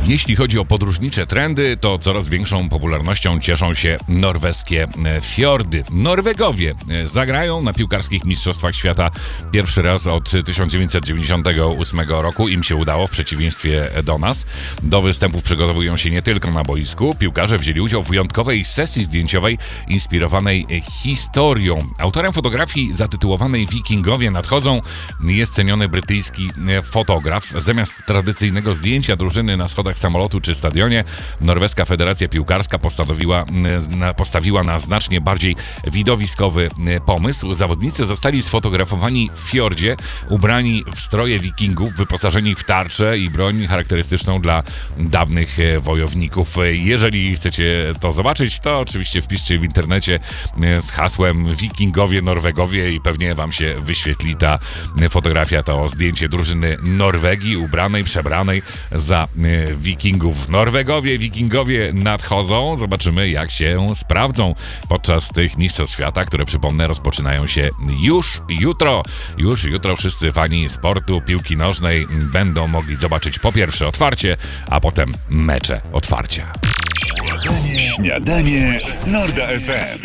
Jeśli chodzi o podróżnicze trendy, to coraz większą popularnością cieszą się norweskie fiordy. Norwegowie zagrają na piłkarskich mistrzostwach świata pierwszy raz od 1998 roku. Im się udało, w przeciwieństwie do nas. Do występów przygotowują się nie tylko na boisku. Piłkarze wzięli udział w wyjątkowej sesji zdjęciowej inspirowanej historią. Autorem fotografii zatytułowanej Wikingowie nadchodzą jest ceniony brytyjski fotograf. Zamiast tradycyjnego zdjęcia drużyny na schodach samolotu czy stadionie, norweska federacja piłkarska postawiła na znacznie bardziej widowiskowy pomysł. Zawodnicy zostali sfotografowani w fiordzie, ubrani w stroje wikingów, wyposażeni w tarcze i broń charakterystyczną dla dawnych wojowników. Jeżeli chcecie to zobaczyć, to oczywiście wpiszcie w internecie z hasłem Wikingowie, Norwegowie i pewnie wam się wyświetli ta fotografia, to zdjęcie drużyny Norwegii ubranej, przebranej za Wikingów. Norwegowie, Wikingowie nadchodzą. Zobaczymy, jak się sprawdzą podczas tych mistrzostw świata, które, przypomnę, rozpoczynają się już jutro. Już jutro wszyscy fani sportu, piłki nożnej będą mogli zobaczyć po pierwsze otwarcie, a potem mecze otwarcia. Śniadanie z Norda FM.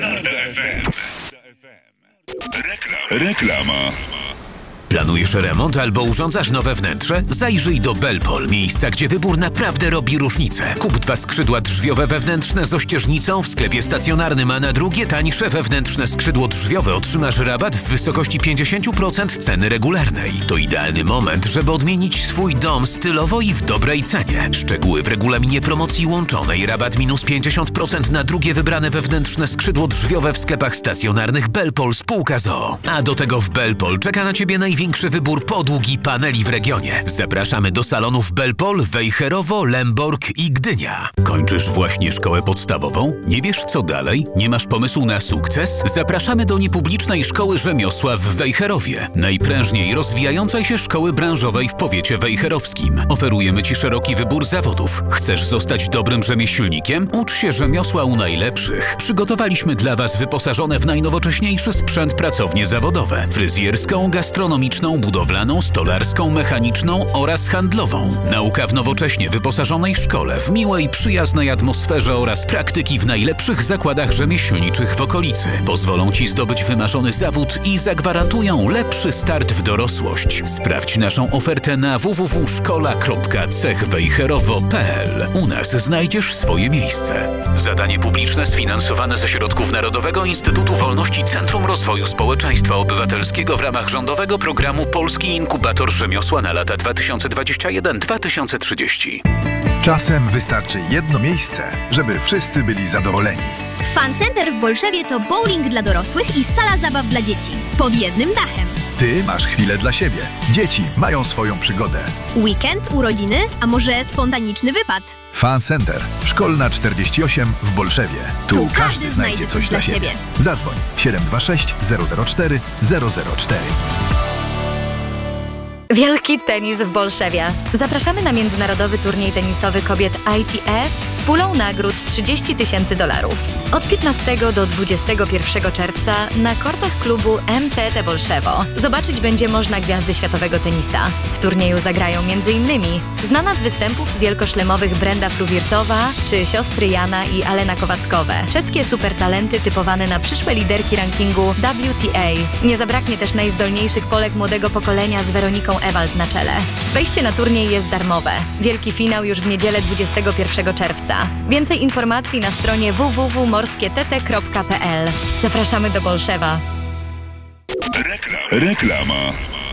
Reklama. Planujesz remont albo urządzasz nowe wnętrze? Zajrzyj do Belpol, miejsca, gdzie wybór naprawdę robi różnicę. Kup 2 skrzydła drzwiowe wewnętrzne z ościeżnicą w sklepie stacjonarnym, a na drugie tańsze wewnętrzne skrzydło drzwiowe otrzymasz rabat w wysokości 50% ceny regularnej. To idealny moment, żeby odmienić swój dom stylowo i w dobrej cenie. Szczegóły w regulaminie promocji łączonej. Rabat minus 50% na drugie wybrane wewnętrzne skrzydło drzwiowe w sklepach stacjonarnych Belpol spółka z.o.o. A do tego w Belpol czeka na Ciebie największy wybór podłóg i paneli w regionie. Zapraszamy do salonów Belpol, Wejherowo, Lemborg i Gdynia. Kończysz właśnie szkołę podstawową? Nie wiesz co dalej? Nie masz pomysłu na sukces? Zapraszamy do niepublicznej szkoły rzemiosła w Wejherowie. Najprężniej rozwijającej się szkoły branżowej w powiecie wejherowskim. Oferujemy Ci szeroki wybór zawodów. Chcesz zostać dobrym rzemieślnikiem? Ucz się rzemiosła u najlepszych. Przygotowaliśmy dla Was wyposażone w najnowocześniejszy sprzęt pracownie zawodowe. Fryzjerską, gastronomiczną, budowlaną, stolarską, mechaniczną oraz handlową. Nauka w nowocześnie wyposażonej szkole, w miłej, przyjaznej atmosferze oraz praktyki w najlepszych zakładach rzemieślniczych w okolicy. Pozwolą Ci zdobyć wymarzony zawód i zagwarantują lepszy start w dorosłość. Sprawdź naszą ofertę na www.szkola.cechwejherowo.pl. U nas znajdziesz swoje miejsce. Zadanie publiczne sfinansowane ze środków Narodowego Instytutu Wolności Centrum Rozwoju Społeczeństwa Obywatelskiego w ramach rządowego programu Polski Inkubator Rzemiosła na lata 2021-2030. Czasem wystarczy jedno miejsce, żeby wszyscy byli zadowoleni. Fun Center w Bolszewie to bowling dla dorosłych i sala zabaw dla dzieci. Pod jednym dachem. Ty masz chwilę dla siebie. Dzieci mają swoją przygodę. Weekend, urodziny, a może spontaniczny wypad? Fun Center. Szkolna 48 w Bolszewie. Tu każdy znajdzie coś dla siebie. Zadzwoń 726 004 004. Wielki tenis w Bolszewie. Zapraszamy na międzynarodowy turniej tenisowy kobiet ITF z pulą nagród $30,000. Od 15 do 21 czerwca na kortach klubu MTT Bolszewo. Zobaczyć będzie można gwiazdy światowego tenisa. W turnieju zagrają m.in. znana z występów wielkoszlemowych Brenda Fruwirtowa czy siostry Jana i Alena Kowackowe. Czeskie supertalenty typowane na przyszłe liderki rankingu WTA. Nie zabraknie też najzdolniejszych Polek młodego pokolenia z Weroniką Ewald na czele. Wejście na turniej jest darmowe. Wielki finał już w niedzielę 21 czerwca. Więcej informacji na stronie www.morskiett.pl. Zapraszamy do Bolszewa. Reklama.